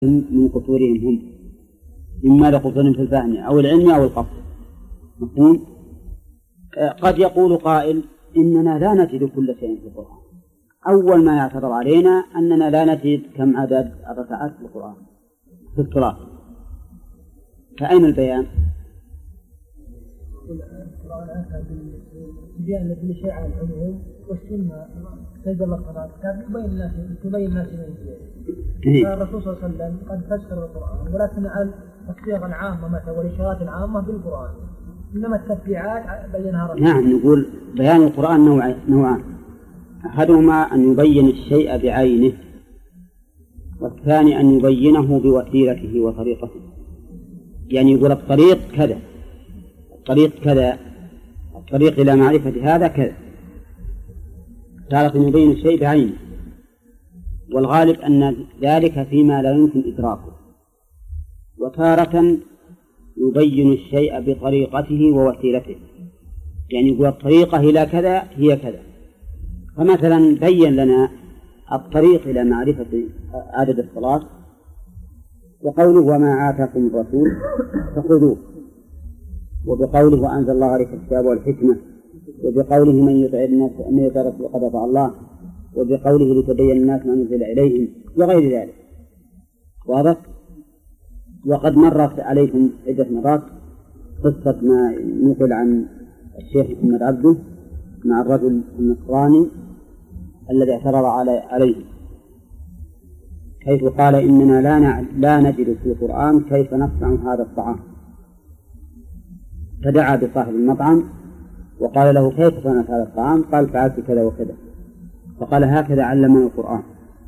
من قصورهم هم، إما لقصور في الفهم أو العلم أو القصد. مفهوم؟ قد يقول قائل إننا لا نجد كل شيء في القرآن. أول ما يعترض علينا أننا لا نجد كم عدد الركعات في القرآن في الصلاة، فأين البيان؟ القرآن أتى ببيان كل شيء على العموم، والسنة تجد الله صلاة تبين الناس الرسول صلى الله عليه وسلم قد فسر القرآن، ولكن على الصيغ العامة مثلا والإشارات العامة بالقرآن، إنما التتبيعات بينها رسول. نعم، نقول بيان القرآن نوعان، أحدهما أن يبين الشيء بعينه، والثاني أن يبينه بوسيلته وطريقته. يعني يقول الطريق كذا، الطريق كذا، الطريق إلى معرفة هذا كذا. تارة يبين الشيء بعينه، والغالب أن ذلك فيما لا يمكن إدراكه، وتارة يبين الشيء بطريقته ووسيلته. يعني يقول الطريقة إلى كذا هي كذا. فمثلا بين لنا الطريق إلى معرفة عدد الصلاة بقوله وما آتاكم الرسول فخذوه، وبقوله وأنزل الله عليك الكتاب والحكمة، وبقوله من يطع الناس أن يطع الرسول قد أطاع الله، وبقوله لتبين الناس ما نزل إليهم، وغير ذلك. واضح؟ وقد مرت عليكم عدة مرات قصة ما نقل عن الشيخ محمد عبده مع الرجل النصراني الذي اعترض عليه، حيث قال إننا لا نجد في القرآن كيف نصنع هذا الطعام، فدعا بصاحب المطعم وقال له كيف صنعت هذا الطعام؟ قال فعلت كذا وكذا. فقال هكذا علمنا القرآن.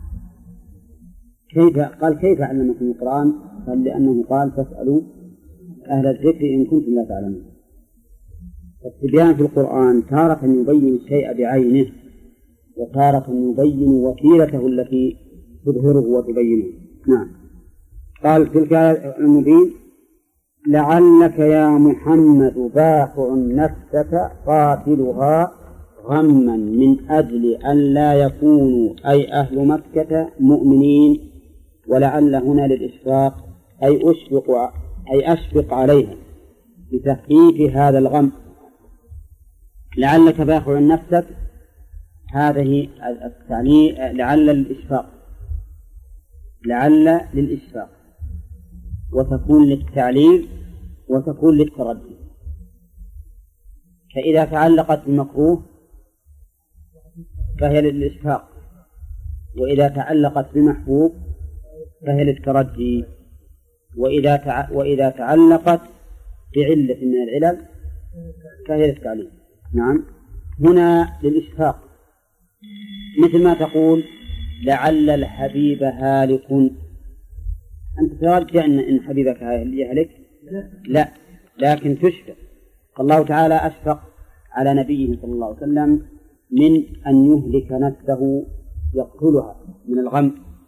قال كيف علمكم القرآن؟ قال لأنه قال فاسألوا أهل الذكر إن كنتم لا تعلمون. التبيان في القرآن تارة يبين الشيء بعينه، وتارة يبين وسيلته التي تظهره وتبينه. نعم. قال في الآية المبين لعلك يا محمد باخع نفسك قاتلها غما من أجل أن لا يكونوا أي أهل مكة مؤمنين، ولعل هنا للإشفاق أي أشفق عليها بتخفيف هذا الغم. لعلك باخع نفسك، هذه التعني لعل للإشفاق، لعل للإشفاق، وتكون للتعليل وتكون للتردي. فإذا تعلقت بمكروه فهي للإشفاق، وإذا تعلقت بمحبوب فهي للتردي، وإذا تعلقت بعلة من العلل فهي للتعليل. نعم. هنا للإشفاق، مثل ما تقول لعل الحبيب هالك، أنت ترجع إن حبيبك يهلك؟ لا، لكن تشفق. الله تعالى أشفق على نبيه صلى الله عليه وسلم من أن يهلك نفسه يقتلها من الغم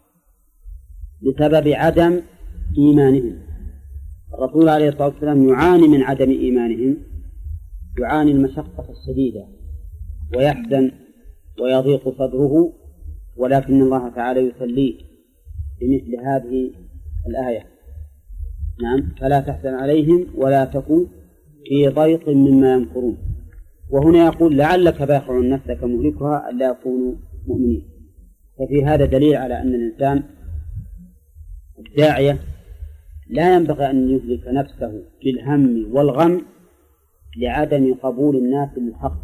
بسبب عدم إيمانهم. الرسول عليه الصلاة والسلام يعاني من عدم إيمانهم، يعاني المشقة الشديدة ويحزن ويضيق صدره، ولكن الله تعالى يسليه بمثل هذه الآية. نعم. فلا تحزن عليهم ولا تكن في ضيق مما يمكرون. وهنا يقول لعلك باخع نفسك مهلكها ألا يكونوا مؤمنين. ففي هذا دليل على أن الإنسان الداعية لا ينبغي أن يهلك نفسه بالهم والغم لعدم قبول الناس للحق،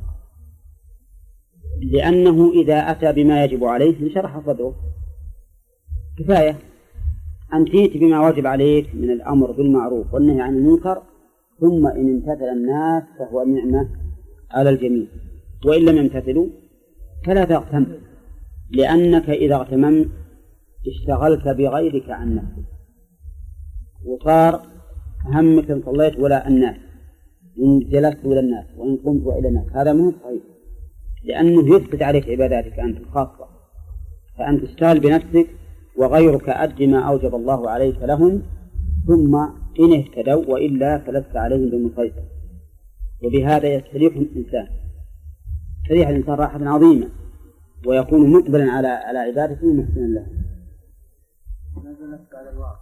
لأنه إذا أتى بما يجب عليه انشرح صدره. كفاية أن تأتي بما واجب عليك من الأمر بالمعروف والنهي عن المنكر، ثم إن امتثل الناس فهو نعمة على الجميع، وإن لم يمتثلوا فلا تغتم، لأنك إذا اغتممت اشتغلت بغيرك عن نفسك، وصار همك إن صليت ولا الناس، إن جلست إلى الناس، وإن قمت إلى الناس. هذا مو صحيح، لأنه يثبت عليك عباداتك أنت الخاصة، فأنت تشتغل بنفسك وغيرك أد ما أوجب الله عليك لهم، ثم إن اهتدوا وإلا فلست عليهم بمسيطر. وبهذا يستريح الإنسان راحة عظيمة، ويكون مقبلا على عبادته محسنا له. نزلت على الواقع.